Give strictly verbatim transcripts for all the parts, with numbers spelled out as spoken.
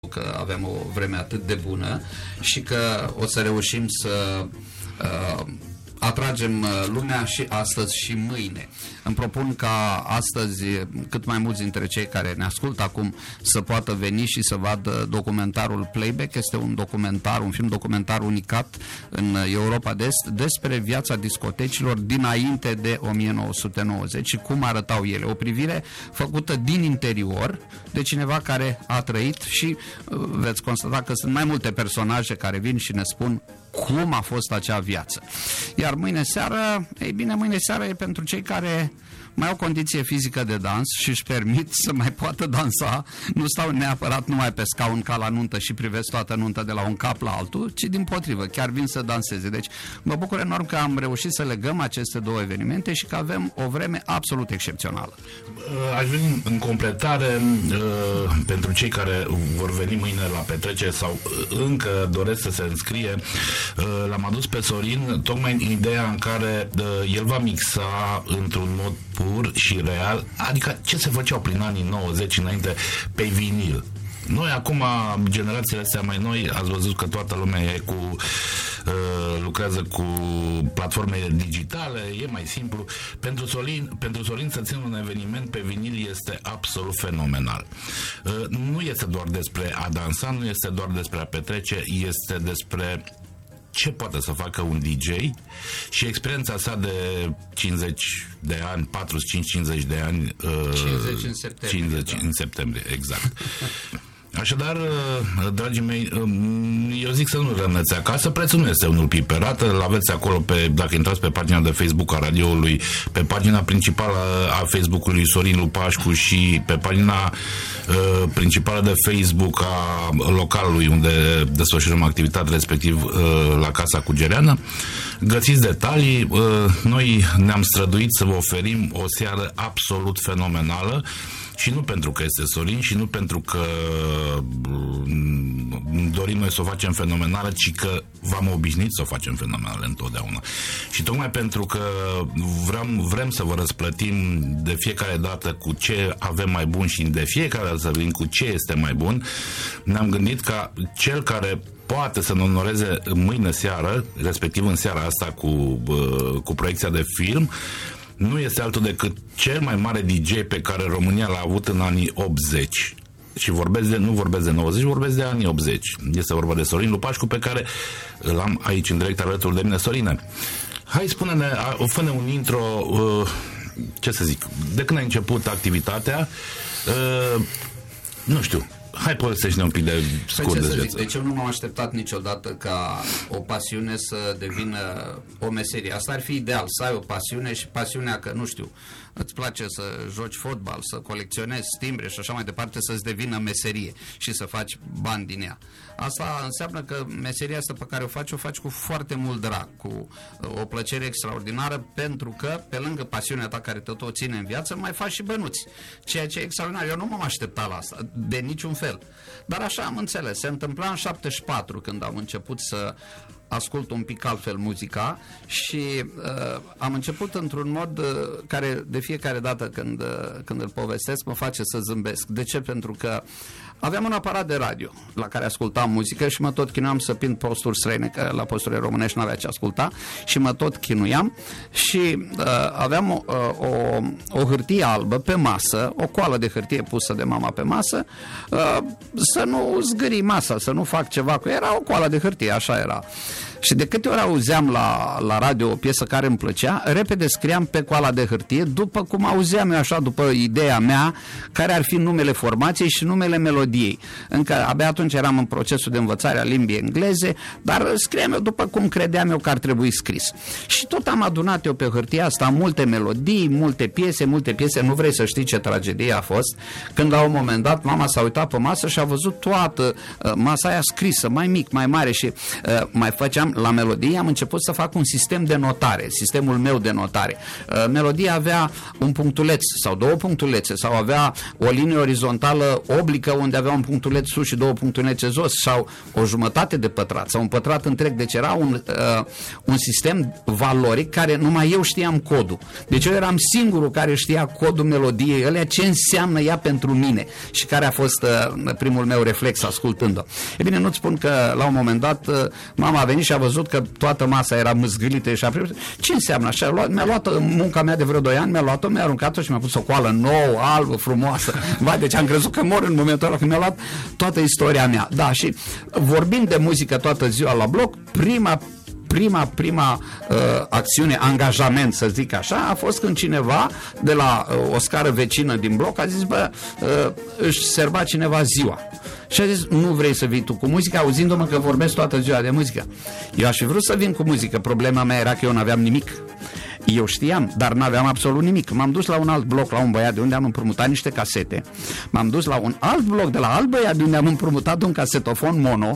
că avem o vreme atât de bună și că o să reușim să uh, atragem lumea și astăzi și mâine. Îmi propun ca astăzi cât mai mulți dintre cei care ne ascultă acum să poată veni și să vadă documentarul Playback. Este un documentar, un film documentar unicat în Europa de Est despre viața discotecilor dinainte de o mie nouă sute nouăzeci și cum arătau ele. O privire făcută din interior de cineva care a trăit și veți constata că sunt mai multe personaje care vin și ne spun cum a fost acea viață. Iar mâine seară, ei bine, mâine seară e pentru cei care mai au condiție fizică de dans și își permit să mai poată dansa, nu stau neapărat numai pe scaun ca la nuntă și privesc toată nunta de la un cap la altul, ci dimpotrivă, chiar vin să danseze. Deci mă bucur enorm că am reușit să legăm aceste două evenimente și că avem o vreme absolut excepțională. Aș veni în completare pentru cei care vor veni mâine la petrecere sau încă doresc să se înscrie. L-am adus pe Sorin tocmai în ideea în care el va mixa într-un mod pur și real, adică ce se făceau prin anii nouăzeci înainte pe vinil. Noi acum, generațiile astea mai noi, ați văzut că toată lumea e cu uh, lucrează cu platforme digitale, e mai simplu. Pentru Sorin, pentru Sorin să țină un eveniment pe vinil este absolut fenomenal. Uh, nu este doar despre a dansa, nu este doar despre a petrece, este despre ce poate să facă un D J și experiența sa de cincizeci de ani, patruzeci și cinci cincizeci de ani, cincizeci în septembrie, cincizeci da. în septembrie, exact. Așadar, dragii mei, eu zic să nu rămâneți acasă, prețul nu este unul piperat, îl aveți acolo, pe, dacă intrați pe pagina de Facebook a radioului, pe pagina principală a Facebook-ului Sorin Lupașcu și pe pagina uh, principală de Facebook a localului unde desfășurăm activitatea, respectiv uh, la Casa Cugereană. Găsiți detalii, uh, noi ne-am străduit să vă oferim o seară absolut fenomenală. Și nu pentru că este Sorin și nu pentru că dorim noi să o facem fenomenală, ci că v-am obișnuit să o facem fenomenală întotdeauna. Și tocmai pentru că vrem, vrem să vă răsplătim de fiecare dată cu ce avem mai bun și de fiecare dată să vedem cu ce este mai bun, ne-am gândit ca cel care poate să ne onoreze mâine seară, respectiv în seara asta cu, cu proiecția de film, nu este altul decât cel mai mare D J pe care România l-a avut în anii optzeci. Și vorbesc de, nu vorbesc de nouăzeci, vorbesc de anii optzeci. Este vorba de Sorin Lupașcu, pe care îl am aici în direct alături de mine. Sorine, hai spune-ne, fă-ne un intro, uh, ce să zic, de când ai început activitatea, uh, nu știu, hai povestește-ne un pic de scurt de viață. Deci eu nu m-am așteptat niciodată ca o pasiune să devină o meserie. Asta ar fi ideal, să ai o pasiune și pasiunea că, nu știu, îți place să joci fotbal, să colecționezi timbre și așa mai departe, să-ți devină meserie și să faci bani din ea. Asta înseamnă că meseria asta pe care o faci, o faci cu foarte mult drag, cu o plăcere extraordinară, pentru că, pe lângă pasiunea ta care tot o ține în viață, mai faci și bănuți. Ceea ce e extraordinar. Eu nu m-am așteptat la asta, de niciun fel. Dar așa am înțeles. Se întâmpla în șaptezeci și patru, când am început să ascult un pic altfel muzica și uh, am început într-un mod uh, care de fiecare dată când, uh, când îl povestesc mă face să zâmbesc. De ce? Pentru că aveam un aparat de radio la care ascultam muzică și mă tot chinuiam să prind posturi străine, că la posturile românești nu avea ce asculta și mă tot chinuiam și uh, aveam o, o, o hârtie albă pe masă, o coală de hârtie pusă de mama pe masă, uh, să nu zgârii masa, să nu fac ceva cu ea. Era o coală de hârtie, așa era. Și de câte ori auzeam la, la radio o piesă care îmi plăcea, repede scriam pe coala de hârtie, după cum auzeam eu așa, după ideea mea, care ar fi numele formației și numele melodiei. Încă abia atunci eram în procesul de învățare a limbii engleze, dar scriam eu după cum credeam eu că ar trebui scris. Și tot am adunat eu pe hârtia asta multe melodii, multe piese, multe piese. Nu vrei să știi ce tragedie a fost când la un moment dat mama s-a uitat pe masă și a văzut toată uh, masa aia scrisă, mai mic, mai mare și uh, mai făceam am, la melodie am început să fac un sistem de notare, sistemul meu de notare. Uh, melodia avea un punctuleț sau două punctulețe sau avea o linie orizontală oblică unde avea un punctuleț sus și două punctulețe jos sau o jumătate de pătrat sau un pătrat întreg. Deci era un, uh, un sistem valoric care numai eu știam codul. Deci eu eram singurul care știa codul melodiei alea, ce înseamnă ea pentru mine și care a fost uh, primul meu reflex ascultând-o. E bine, nu-ți spun că la un moment dat uh, mama a venit și a văzut că toată masa era mâzgâlită și a primit. Ce înseamnă așa? Mi-a luat munca mea de vreo doi ani, mi-a luat-o, mi-a aruncat-o și mi-a pus o coală nouă, albă, frumoasă. Vai, deci am crezut că mor în momentul ăla, că mi-a luat toată istoria mea. Da, și vorbind de muzică toată ziua la bloc, prima prima, prima uh, acțiune, angajament, să zic așa, a fost când cineva de la uh, o scară vecină din bloc a zis, bă, uh, își serba cineva ziua. Și a zis, nu vrei să vii tu cu muzică, auzindu-mă că vorbesc toată ziua de muzică. Eu aș fi vrut să vin cu muzică, problema mea era că eu n-aveam nimic. Eu știam, dar n-aveam absolut nimic. M-am dus la un alt bloc, la un băiat de unde am împrumutat niște casete. M-am dus la un alt bloc de la alt băiat de unde am împrumutat un casetofon mono.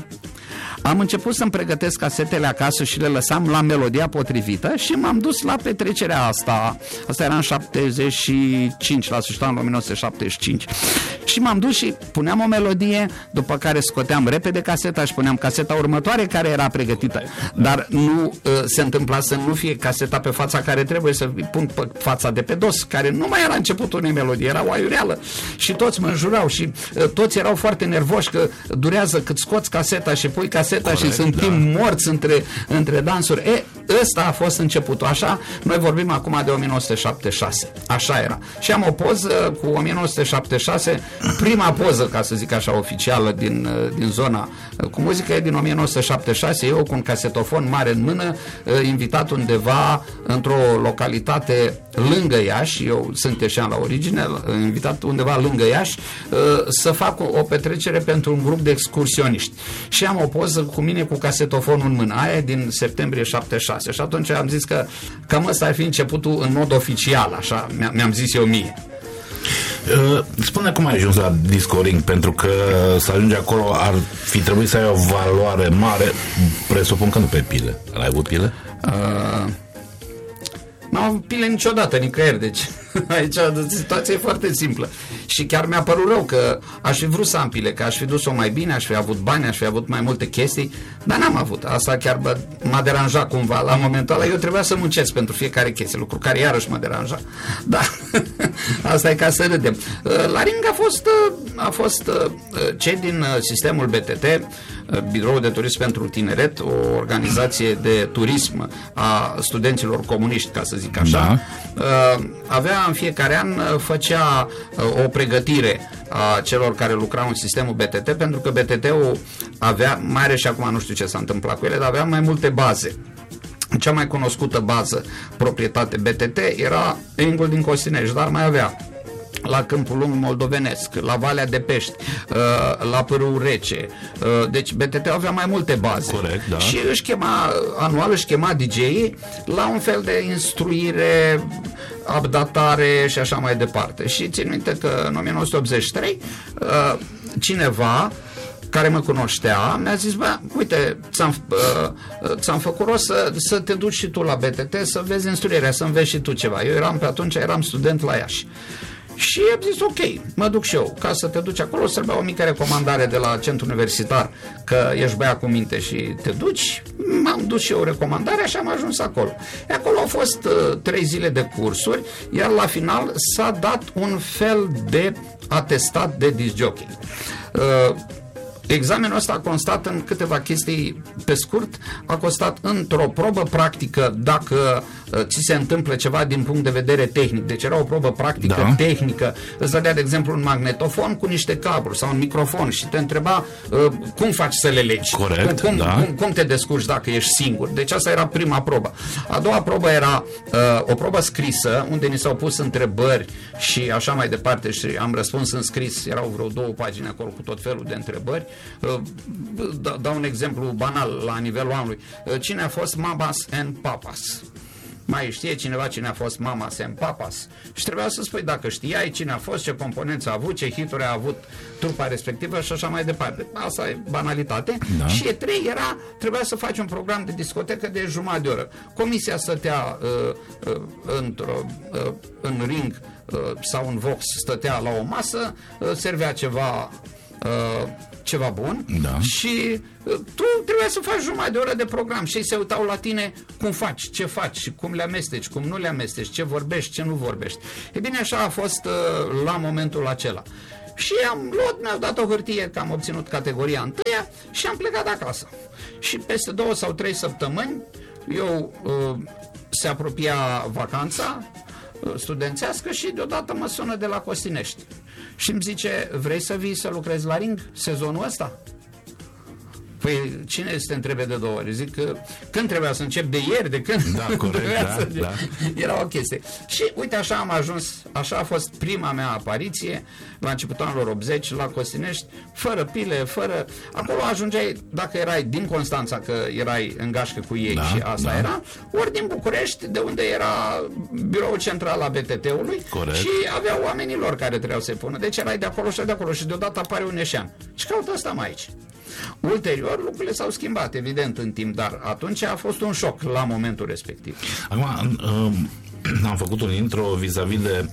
Am început să-mi pregătesc casetele acasă și le lăsam la melodia potrivită și m-am dus la petrecerea asta. Asta era în șaptezeci și cinci, la sfârșitul anului o mie nouă sute șaptezeci și cinci. Și m-am dus și puneam o melodie, după care scoteam repede caseta și puneam caseta următoare care era pregătită. Dar nu uh, se întâmpla să nu fie caseta pe fața care trebuie, să pun pe fața de pe dos, care nu mai era începutul unei melodii, era o aiureală. Și toți mă înjurau și uh, toți erau foarte nervoși că durează cât scoți caseta și pui caseta. Corect, și sunt da. morți între, între dansuri. E, ăsta a fost începutul. Așa, noi vorbim acum de o mie nouă sute șaptezeci și șase. Așa era. Și am o poză cu o mie nouă sute șaptezeci și șase, prima poză, ca să zic așa, oficială din, din zona cu muzică e din o mie nouă sute șaptezeci și șase, eu cu un casetofon mare în mână, invitat undeva într-o localitate lângă Iași, eu sunt ieșean la origine, invitat undeva lângă Iași, să fac o petrecere pentru un grup de excursioniști. Și am o poză cu mine cu casetofonul în mână, aia din septembrie șaptezeci și șase. Și atunci am zis că cam ăsta ar fi începutul în mod oficial, așa mi-am zis eu mie. Uh, spune cum ai ajuns la Disco-Ring, pentru că să ajungi acolo ar fi trebuit să ai o valoare mare, presupun că nu pe pile. Ai avut pile? Uh, n-am avut pile niciodată, nicăieri, deci aici situația e foarte simplă. Și chiar mi-a părut rău că aș fi vrut să am pile, că aș fi dus-o mai bine, aș fi avut bani, aș fi avut mai multe chestii, dar n-am avut. Asta chiar bă, m-a deranjat cumva la momentul ăla. Eu trebuia să muncesc pentru fiecare chestie, lucru care iarăși mă deranja. Da, asta e ca să râdem. La Ring a fost, a fost cei din sistemul B T T, Biroul de Turism pentru Tineret, o organizație de turism a studenților comuniști, ca să zic așa, da. Avea în fiecare an, făcea o pregătire a celor care lucrau în sistemul B T T, pentru că B T T-ul avea, mai are și acum nu știu ce s-a întâmplat cu ele, dar avea mai multe baze. Cea mai cunoscută bază, proprietate B T T, era Engul din Costinești, dar mai avea la Câmpul Lung moldovenesc, la Valea de Pești, la Pârâul Rece. Deci B T T avea mai multe baze. Corect, da. Și își chema, anual își chema D J-ii la un fel de instruire, updatare și așa mai departe. Și țin minte că în o mie nouă sute optzeci și trei cineva care mă cunoștea mi-a zis, bă, uite, ți-am, uh, ți-am făcut rost să, să te duci și tu la B T T, să vezi instruirea, să înveți și tu ceva. Eu eram pe atunci, eram student la Iași. Și am zis, ok, mă duc și eu. Ca să te duci acolo, să bea o mică recomandare de la centru universitar că ești băiat cu minte și te duci. M-am dus și eu recomandarea și am ajuns acolo. E acolo au fost uh, trei zile de cursuri, iar la final s-a dat un fel de atestat de disc jockey. Uh, Examenul ăsta a constat în câteva chestii pe scurt, a constat într-o probă practică dacă uh, ți se întâmplă ceva din punct de vedere tehnic. Deci era o probă practică, da. tehnică. Îți dădea, de exemplu, un magnetofon cu niște cabluri sau un microfon și te întreba uh, cum faci să le legi. Corect, cum, da. cum, cum te descurci dacă ești singur. Deci asta era prima probă. A doua probă era uh, o probă scrisă, unde ni s-au pus întrebări și așa mai departe și am răspuns în scris. Erau vreo două pagini acolo cu tot felul de întrebări. Dau un exemplu banal la nivelul anului. Cine a fost Mamas and Papas? Mai știe cineva cine a fost Mama Sem Papas? Și trebuia să spui dacă știai cine a fost, ce componență a avut, ce hituri a avut trupa respectivă și așa mai departe. Asta e banalitate. Da. Și E trei era, trebuia să faci un program de discotecă de jumătate de oră. Comisia stătea uh, uh, într-o, uh, în ring uh, sau în Vox, stătea la o masă, uh, servea ceva uh, ceva bun, da. Și uh, tu trebuia să faci jumătate de oră de program și ei se uitau la tine cum faci, ce faci, cum le amesteci, cum nu le amesteci, ce vorbești, ce nu vorbești. E bine, așa a fost uh, la momentul acela. Și am luat, mi-au dat o hârtie că am obținut categoria întâia și am plecat acasă. Și peste două sau trei săptămâni eu uh, se apropia vacanța uh, studențească și deodată mă sună de la Costinești și îmi zice: vrei să vii să lucrezi la ring sezonul ăsta? Păi cine să te întrebe de două ori? Zic că când trebuia să încep, de ieri, de când? Da, corect, da, să... da. Era o chestie. Și uite, așa am ajuns, așa a fost prima mea apariție la începutul anilor optzeci la Costinești, fără pile, fără... Acolo ajungeai, dacă erai din Constanța, că erai în gașcă cu ei, da, și asta da. Era, ori din București, de unde era biroul central al B T T-ului, corect. Și aveau oamenii lor care trebuiau să-i pună. Deci erai de acolo și de acolo și deodată apare un eșean. Și caută ăsta mai aici. Ulterior, lucrurile s-au schimbat, evident, în timp, dar atunci a fost un șoc la momentul respectiv. Acum, am făcut un intro vis-a-vis de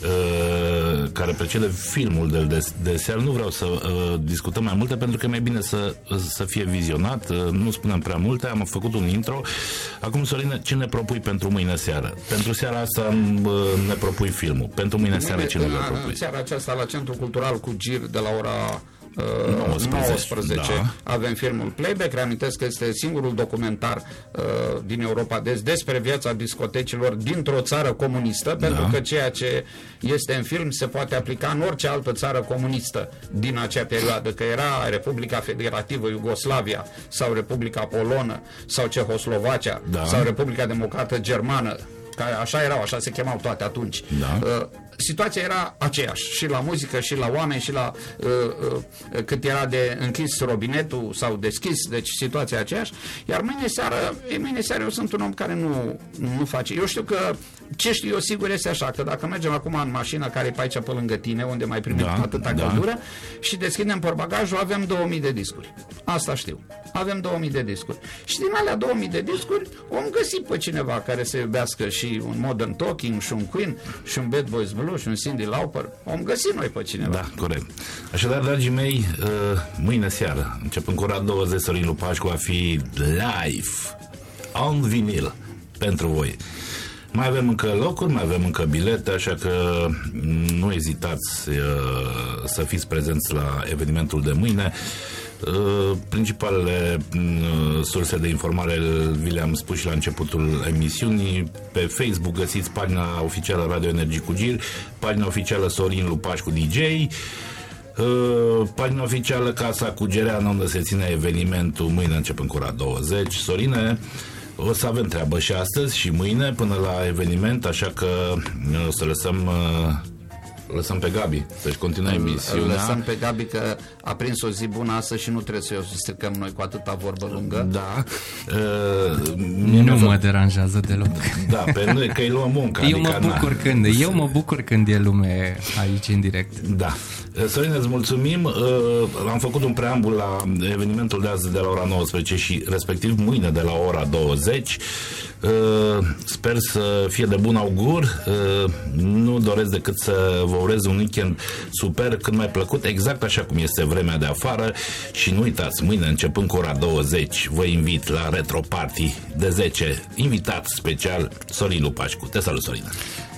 uh, care precede filmul de, de, de seară. Nu vreau să uh, discutăm mai multe, pentru că e mai bine să, să fie vizionat. Uh, nu spunem prea multe, am făcut un intro. Acum, Sorine, ce ne propui pentru mâine seară? Pentru seara asta uh, ne propui filmul. Pentru mâine, mâine seară ce ne propui? Seara aceasta la Centrul Cultural cu Gir de la ora nouăsprezece Da. Avem filmul Playback. Reamintesc că este singurul documentar uh, din Europa de despre viața discotecilor dintr-o țară comunistă, da. Pentru că ceea ce este în film se poate aplica în orice altă țară comunistă din acea perioadă, că era Republica Federativă Iugoslavia sau Republica Polonă sau Cehoslovacia, da. Sau Republica Democrată Germană, care așa erau, așa se chemau toate atunci. Da. Uh, situația era aceeași și la muzică și la oameni și la uh, uh, cât era de închis robinetul sau deschis, deci situația aceeași. Iar mâine seară, mâine seară eu sunt un om care nu, nu face. Eu știu că ce știu eu sigur este așa, că dacă mergem acum în mașina care e pe aici pe lângă tine, unde mai primim da, atâta da. Căldură, și deschidem portbagajul, avem două mii de discuri. Asta știu. Avem două mii de discuri. Și din alea două mii de discuri om găsi pe cineva care să iubească și un Modern Talking, și un Queen, și un Bad Boys Blue, și un Cyndi Lauper. Om găsi noi pe cineva. Da, corect. Așadar, dragii mei, mâine seară, începând cu ora douăzeci, Sorin Lupașcu va fi live on vinil pentru voi. Mai avem încă locuri, mai avem încă bilete, așa că nu ezitați uh, să fiți prezenți la evenimentul de mâine. Uh, principalele uh, surse de informare vi le-am spus și la începutul emisiunii. Pe Facebook găsiți pagina oficială Radio Energie cu Gir, pagina oficială Sorin Lupașcu D J, uh, pagina oficială Casa Cugereană, unde se ține evenimentul mâine începând cu ora douăzeci. Sorine, o să avem treabă și astăzi și mâine până la eveniment, așa că o să lăsăm lăsăm pe Gabi să-și continue emisiunea. Lăsăm pe Gabi că a prins o zi bună astăzi și nu trebuie să o stricăm noi cu atâta vorbă lungă. Da. Uh, nu mă deranjează deloc. Da, pe noi că îi luăm munca. Eu adică mă bucur na. când, eu mă bucur când e lume aici în direct. Da. Sorin, îți mulțumim. Uh, am făcut un preambul la evenimentul de azi de la ora nouăsprezece și respectiv mâine de la ora douăzeci. Uh, sper să fie de bun augur. Uh, nu doresc decât să vă urez un weekend super, cât mai plăcut, exact așa cum este vremea de afară. Și nu uitați, mâine începând cu ora douăzeci vă invit la Retro Party de zece, invitat special Sorin Lupașcu. Te salut, Sorina.